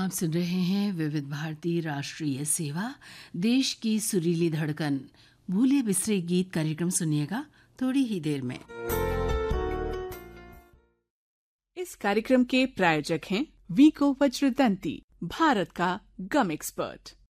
आप सुन रहे हैं विविध भारती राष्ट्रीय सेवा, देश की सुरीली धड़कन। भूले बिसरे गीत कार्यक्रम सुनिएगा थोड़ी ही देर में। इस कार्यक्रम के प्रायोजक हैं वीको वज्रदंती, भारत का गम एक्सपर्ट।